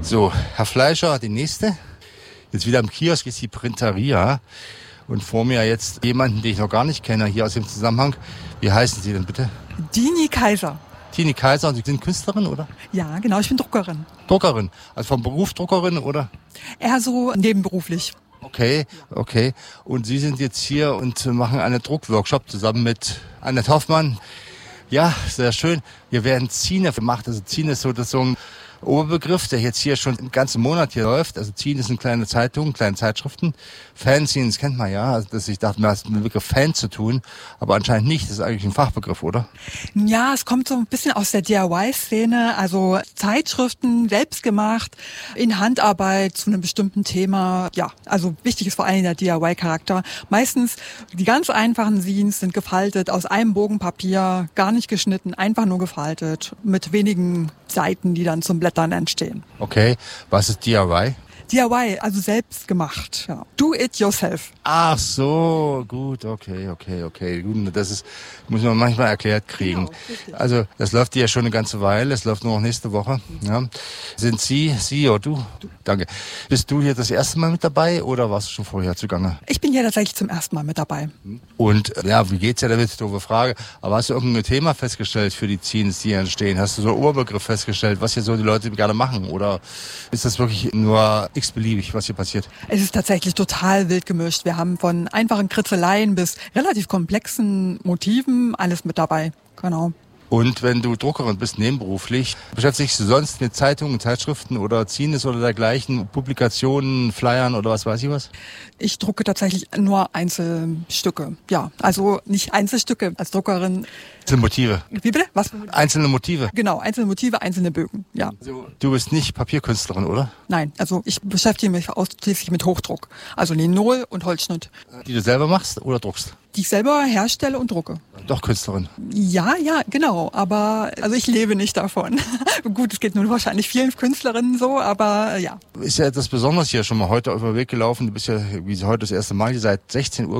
So, Herr Fleischer, die nächste. Jetzt wieder im Kiosk ist die Printeria. Und vor mir jetzt jemanden, den ich noch gar nicht kenne, hier aus dem Zusammenhang. Wie heißen Sie denn bitte? Dini Kaiser. Tini Kaiser, und Sie sind Künstlerin, oder? Ja, genau, ich bin Druckerin. Druckerin, also vom Beruf Druckerin, oder? Eher so nebenberuflich. Okay. Und Sie sind jetzt hier und machen einen Druckworkshop zusammen mit Annette Hoffmann. Ja, sehr schön. Hier werden Zine gemacht. Also Zine ist so ein Oberbegriff, der jetzt hier schon den ganzen Monat hier läuft. Also Zine sind kleine Zeitungen, kleine Zeitschriften. Fanzines kennt man ja. Also ich dachte, man hat mit dem Begriff Fan zu tun, aber anscheinend nicht. Das ist eigentlich ein Fachbegriff, oder? Ja, es kommt so ein bisschen aus der DIY-Szene, also Zeitschriften selbst gemacht, in Handarbeit zu einem bestimmten Thema. Ja, also wichtig ist vor allem der DIY-Charakter. Meistens die ganz einfachen Zines sind gefaltet aus einem Bogen Papier, gar nicht geschnitten, einfach nur gefaltet, mit wenigen Seiten, die dann zum Blättern entstehen. Okay, was ist DIY? DIY, also selbst gemacht. Ja. Do it yourself. Ach so, gut, okay. Gut, das muss man manchmal erklärt kriegen. Genau, also das läuft ja schon eine ganze Weile, es läuft nur noch nächste Woche. Ja. Sind Sie oder du? Danke. Bist du hier das erste Mal mit dabei oder warst du schon vorher zugange? Ich bin hier tatsächlich zum ersten Mal mit dabei. Und ja, wie geht's ja damit? Doofe Frage. Aber hast du irgendein Thema festgestellt für die Zines, die hier entstehen? Hast du so einen Oberbegriff festgestellt, was hier so die Leute gerne machen? Oder ist das wirklich nur x-beliebig, was hier passiert? Es ist tatsächlich total wild gemischt. Wir haben von einfachen Kritzeleien bis relativ komplexen Motiven alles mit dabei. Genau. Und wenn du Druckerin bist, nebenberuflich, beschäftigst du sonst mit Zeitungen, Zeitschriften oder Zines oder dergleichen, Publikationen, Flyern oder was weiß ich was? Ich drucke tatsächlich nur Einzelstücke. Ja, also nicht Einzelstücke als Druckerin. Einzelne Motive. Wie bitte? Was? Einzelne Motive. Genau, einzelne Motive, einzelne Bögen. Ja. Also, du bist nicht Papierkünstlerin, oder? Nein, also ich beschäftige mich ausschließlich mit Hochdruck. Also Linol und Holzschnitt. Die du selber machst oder druckst? Die ich selber herstelle und drucke. Doch Künstlerin. Ja, genau. Aber also ich lebe nicht davon. Gut, es geht nun wahrscheinlich vielen Künstlerinnen so, aber ja. Ist ja etwas Besonderes hier, schon mal heute auf den Weg gelaufen. Du bist ja wie heute das erste Mal hier seit 16 Uhr.